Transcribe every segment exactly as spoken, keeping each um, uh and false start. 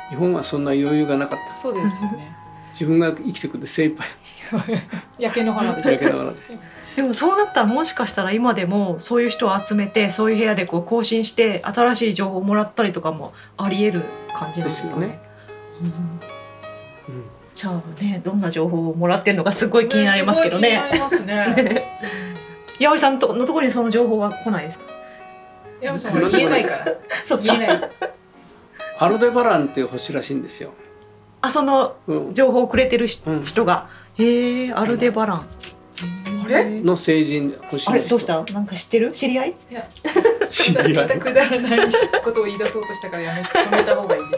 日本はそんな余裕がなかった。 そうですよね。 自分が生きてくるで精一杯。 焼け野原でしょ。 焼けながらで。 でもそうなったらもしかしたら今でもそういう人を集めてそういう部屋でこう更新して新しい情報をもらったりとかもありえる感じなんですかね。 ですよね。 うんうんじゃあねどんな情報をもらってるのかすごい気になりますけどね。 すごい気になりますね。 八尾さんとのところにその情報は来ないですか？ 山さんは言えないから。 そう言えない。 アルデバランっていう星らしいんですよ。 あそのうん情報をくれてるしうん人が、へえアルデバラン。 あれの星人星の人。 あれどうした？なんか知ってる？知り合い？ いや、 知り合いまたくだらないことを言い出そうとしたからやめ止めた方がいいです。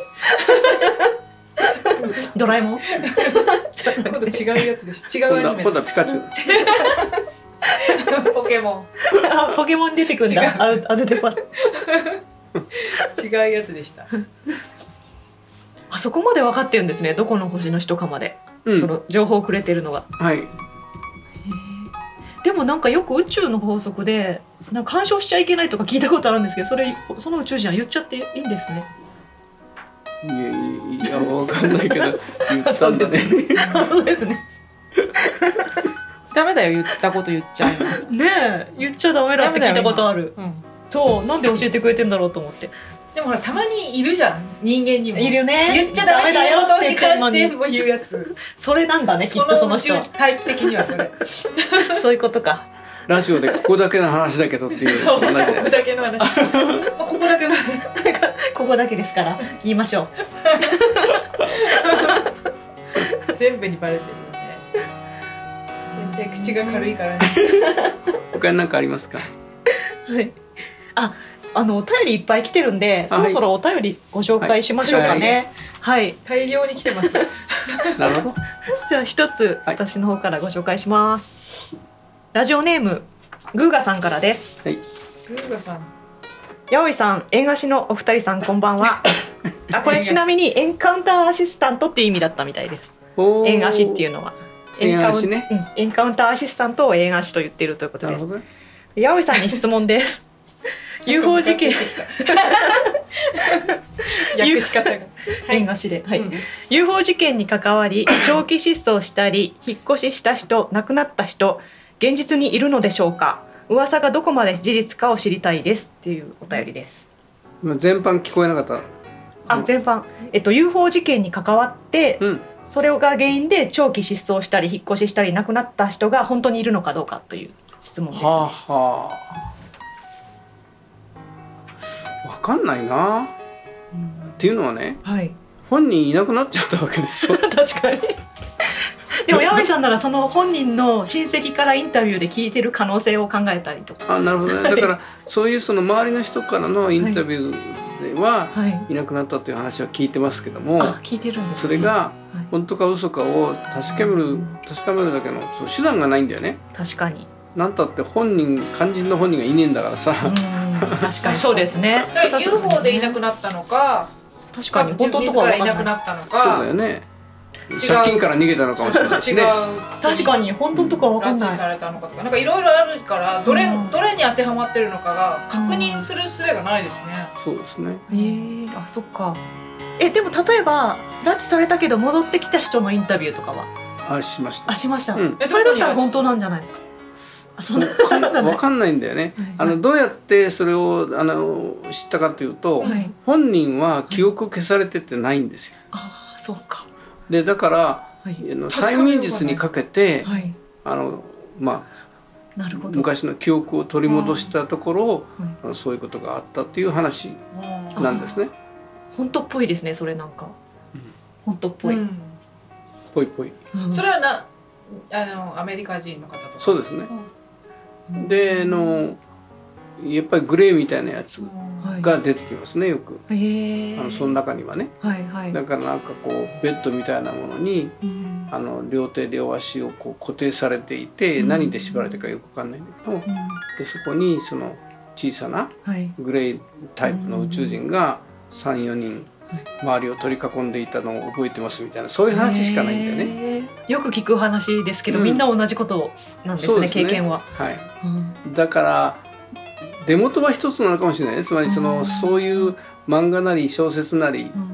ドラえもん？ 今度違うやつです。違うアニメ。 今度は今度はピカチュウ。 ポケモン。 あポケモン出てくるんだ。アルアルデバラン。 違うやつでした。 あそこまで分かってるんですね。どこの星の人かまで、 うんその情報をくれてるのが。 はい。 でもなんかよく宇宙の法則でなんか干渉しちゃいけないとか聞いたことあるんですけど、それその宇宙人は言っちゃっていいんですね。 いやいやいやわかんないけど言ったんだね。 そうですね。 ダメだよ言ったこと言っちゃう。 ねえ言っちゃダメだって聞いたことある。 うん。 となんで教えてくれてんだろうと思って。 でもほらたまにいるじゃん人間にも。 いるよね。 言っちゃダメっていうことに関しても言うやつ。 それなんだねきっとその人は。 タイプ的にはそれ。 そういうことか。 ラジオでここだけの話だけどっていうそうここ同じで。 だけの話。ここだけの話。 ここだけですから言いましょう。 全部にバレてるよね。全然口が軽いからね。 他に何かありますか？ はい。あ、あのお便りいっぱい来てるんで、そろそろお便りご紹介しましょうかね。はい。 大量に来てます。 なるほど。 じゃあ一つはい私の方からご紹介します。ラジオネームグーガさんからです。 はい。 グーガさん。 やおいさん、縁貸しのお二人さんこんばんは。あ、これちなみにエンカウンターアシスタントっていう意味だったみたいです。 おー縁貸しっていうのは。 縁貸しねエンカウン、うん、エンカウンターアシスタントを縁貸しと言っているということです。 なるほどね。 やおいさんに質問です。ユーフォー 事件訳し方が。 縁貸しで、はい。 うんユーフォー 事件に関わり長期失踪したり引っ越しした人亡くなった人現実にいるのでしょうか。噂がどこまで事実かを知りたいですっていうお便りです。 今全般聞こえなかった。 あ、全般、えっと、ユーフォー 事件に関わって、 うん。 それが原因で長期失踪したり引っ越ししたり亡くなった人が本当にいるのかどうかという質問です、ね。 はあはあ。わかんないな。っていうのはね、 はい。 本人いなくなっちゃったわけでしょ。 確かに。でも山井さんならその本人の親戚からインタビューで聞いてる可能性を考えたりとか。 あ、なるほどね。だからそういうその周りの人からのインタビューでは、 はい。 いなくなったという話は聞いてますけども、 あ、聞いてるんです、ね。 それがはい本当か嘘かを確かめる確かめるだけのその手段がないんだよね。 確かに。 なんたって本人肝心の本人がいねえんだからさ。 うん、確かにそうですね。 だから ユーフォー でいなくなったのか、 確かに本当自とからいなくわかんない。 なったのそうかだよね。 違う借金から逃げたのかもしれないし違うね。 確かに本当とかわかんない。 拉致されたのかとかなんかいろいろあるからどれ、 うんどれに当てはまってるのかが確認する術がないですね。 そうですね。 えー、あ、そっか。え、でも例えば拉致されたけど戻ってきた人のインタビューとかはあ、しましたあ。しました。 うんえ、それだったら本当なんじゃないですか。あ、そんなそんなのないわかんないんだよね。 はいあのどうやってそれをあの知ったかというと、 はい。 本人は記憶消されててないんですよ。 ああ、そうか。 でだからはい。 あの催眠術にかけて、 はい。 あのまあなるほど。 昔の記憶を取り戻したところ、 はいあのそういうことがあったっていう話うんなんですね。 本当っぽいですね、それなんか。本当っぽい。 うんぽいぽい。 うんそれはなあのアメリカ人の方とか。 そうですね。 うんであのやっぱりグレーみたいなやつはいが出てきますね、よく。 へえ。 あのその中にはね。 はいはい。 だからなんかこうベッドみたいなものにうんあの両手両足をこう固定されていて、 うん何で縛られてるかよくわかんないんだけど、 うんでそこにその小さなはい。 グレータイプの宇宙人がさん、よにんはい周りを取り囲んでいたのを覚えてますみたいな、そういう話しかないんだよね。 ね。よく聞く話ですけど、 うんみんな同じことなんですね、 そうですね経験は。 はい、 うんだから出元は一つなのかもしれないね。つまりその、 うんそういう漫画なり小説なりうん